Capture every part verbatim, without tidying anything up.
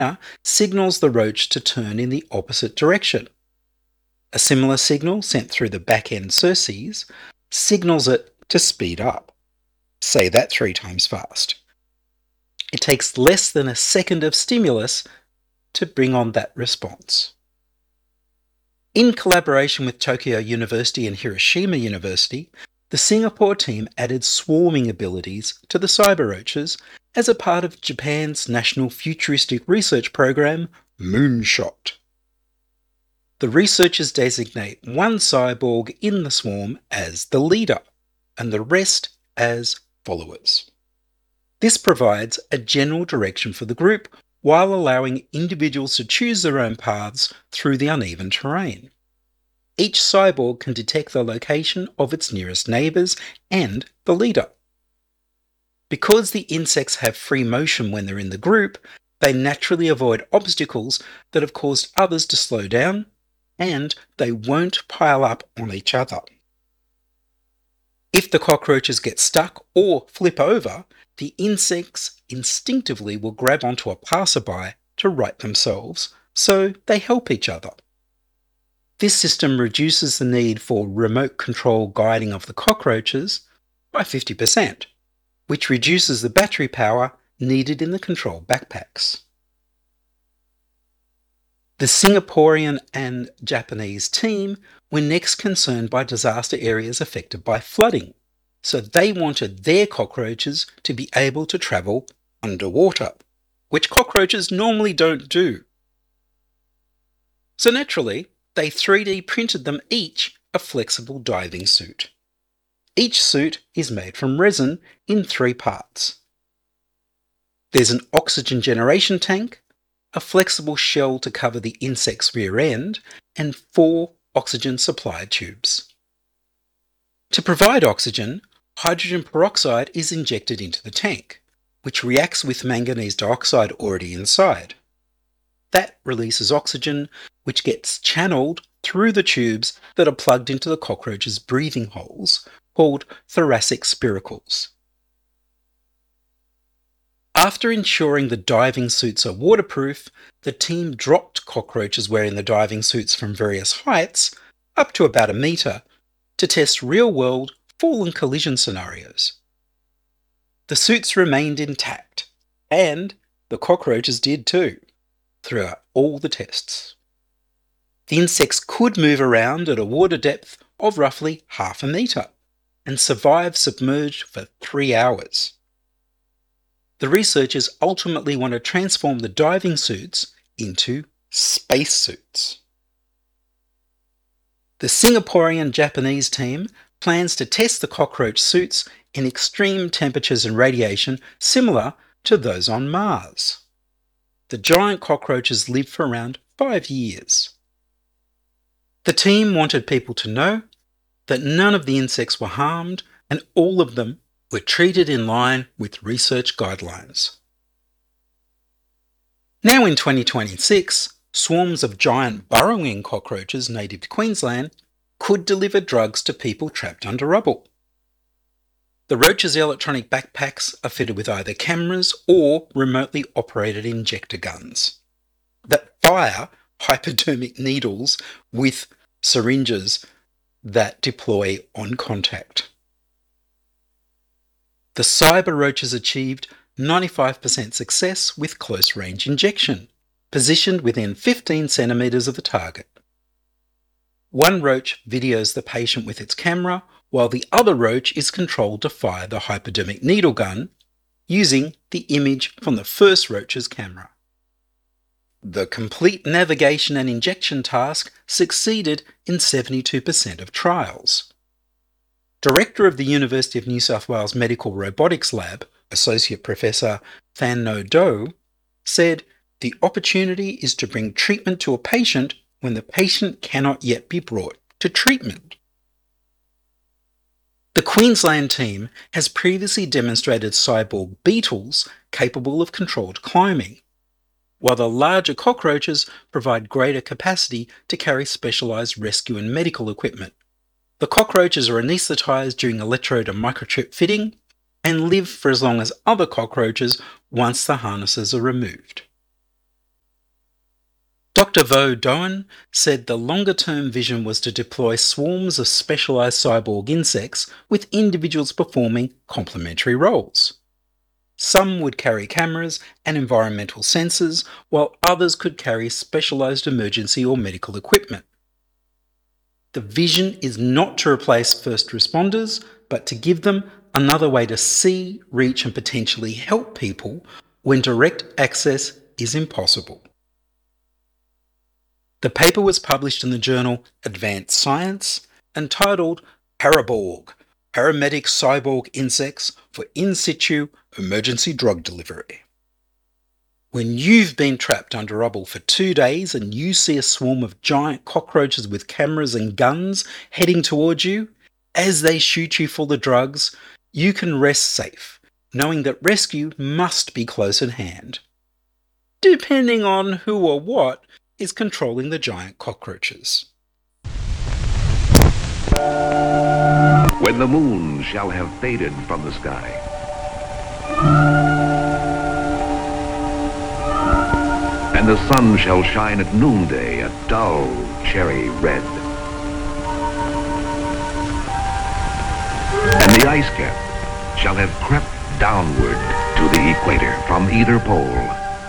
fire signals the roach to turn in the opposite direction. A similar signal sent through the back-end cerces signals it to speed up. Say that three times fast. It takes less than a second of stimulus to bring on that response. In collaboration with Tokyo University and Hiroshima University, the Singapore team added swarming abilities to the cyber roaches as a part of Japan's national futuristic research program, Moonshot. The researchers designate one cyborg in the swarm as the leader, and the rest as followers. This provides a general direction for the group while allowing individuals to choose their own paths through the uneven terrain. Each cyborg can detect the location of its nearest neighbours and the leader. Because the insects have free motion when they're in the group, they naturally avoid obstacles that have caused others to slow down, and they won't pile up on each other. If the cockroaches get stuck or flip over, the insects instinctively will grab onto a passerby to right themselves, so they help each other. This system reduces the need for remote control guiding of the cockroaches by fifty percent, which reduces the battery power needed in the control backpacks. The Singaporean and Japanese team were next concerned by disaster areas affected by flooding, so they wanted their cockroaches to be able to travel underwater, which cockroaches normally don't do. So naturally, they three D printed them each a flexible diving suit. Each suit is made from resin in three parts. There's an oxygen generation tank, a flexible shell to cover the insect's rear end, and four oxygen supply tubes. To provide oxygen, hydrogen peroxide is injected into the tank, which reacts with manganese dioxide already inside. That releases oxygen, which gets channeled through the tubes that are plugged into the cockroach's breathing holes, called thoracic spiracles. After ensuring the diving suits are waterproof, the team dropped cockroaches wearing the diving suits from various heights, up to about a metre, to test real-world fall and collision scenarios. The suits remained intact, and the cockroaches did too, throughout all the tests. The insects could move around at a water depth of roughly half a metre, and survive submerged for three hours. The researchers ultimately want to transform the diving suits into space suits. The Singaporean-Japanese team plans to test the cockroach suits in extreme temperatures and radiation similar to those on Mars. The giant cockroaches live for around five years. The team wanted people to know that none of the insects were harmed and all of them were treated in line with research guidelines. Now in twenty twenty-six, swarms of giant burrowing cockroaches native to Queensland could deliver drugs to people trapped under rubble. The roaches' electronic backpacks are fitted with either cameras or remotely operated injector guns that fire hypodermic needles with syringes that deploy on contact. The cyber roaches achieved ninety-five percent success with close-range injection, positioned within fifteen centimetres of the target. One roach videos the patient with its camera, while the other roach is controlled to fire the hypodermic needle gun using the image from the first roach's camera. The complete navigation and injection task succeeded in seventy-two percent of trials. Director of the University of New South Wales Medical Robotics Lab, Associate Professor Than No Do, said, "The opportunity is to bring treatment to a patient when the patient cannot yet be brought to treatment." The Queensland team has previously demonstrated cyborg beetles capable of controlled climbing, while the larger cockroaches provide greater capacity to carry specialised rescue and medical equipment. The cockroaches are anaesthetised during electrode and microchip fitting and live for as long as other cockroaches once the harnesses are removed. Doctor Vo Doan said the longer-term vision was to deploy swarms of specialised cyborg insects with individuals performing complementary roles. Some would carry cameras and environmental sensors, while others could carry specialised emergency or medical equipment. The vision is not to replace first responders, but to give them another way to see, reach and potentially help people when direct access is impossible. The paper was published in the journal Advanced Science and titled Paraborg, Paramedic Cyborg Insects for In Situ Emergency Drug Delivery. When you've been trapped under rubble for two days and you see a swarm of giant cockroaches with cameras and guns heading towards you, as they shoot you for the drugs, you can rest safe, knowing that rescue must be close at hand. Depending on who or what is controlling the giant cockroaches. When the moon shall have faded from the sky, and the sun shall shine at noonday a dull cherry red, and the ice cap shall have crept downward to the equator from either pole,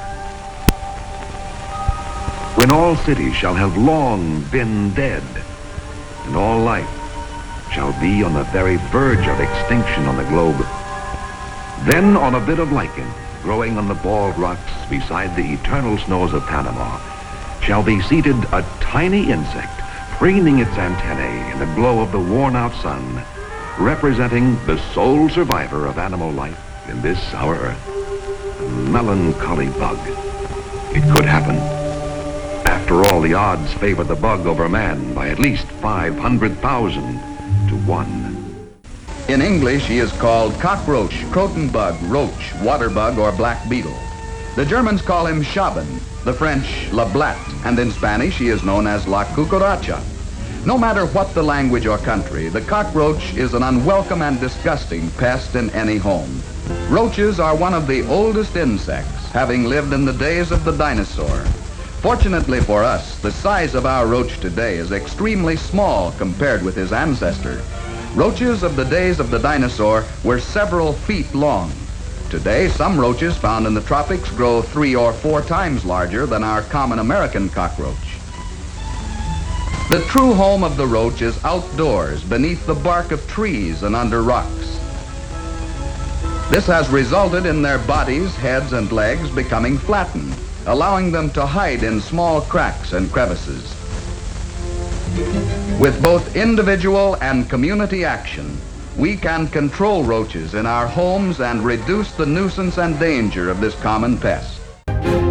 when all cities shall have long been dead, and all life shall be on the very verge of extinction on the globe, then on a bit of lichen growing on the bald rocks beside the eternal snows of Panama shall be seated a tiny insect preening its antennae in the glow of the worn-out sun, representing the sole survivor of animal life in this our earth, a melancholy bug. It could happen. After all, the odds favor the bug over man by at least five hundred thousand to one. In English, he is called cockroach, croton bug, roach, water bug, or black beetle. The Germans call him Schaben, the French La Blatte, and in Spanish he is known as La Cucaracha. No matter what the language or country, the cockroach is an unwelcome and disgusting pest in any home. Roaches are one of the oldest insects, having lived in the days of the dinosaur. Fortunately for us, the size of our roach today is extremely small compared with his ancestor. Roaches of the days of the dinosaur were several feet long. Today, some roaches found in the tropics grow three or four times larger than our common American cockroach. The true home of the roach is outdoors, beneath the bark of trees and under rocks. This has resulted in their bodies, heads, and legs becoming flattened, allowing them to hide in small cracks and crevices. With both individual and community action, we can control roaches in our homes and reduce the nuisance and danger of this common pest.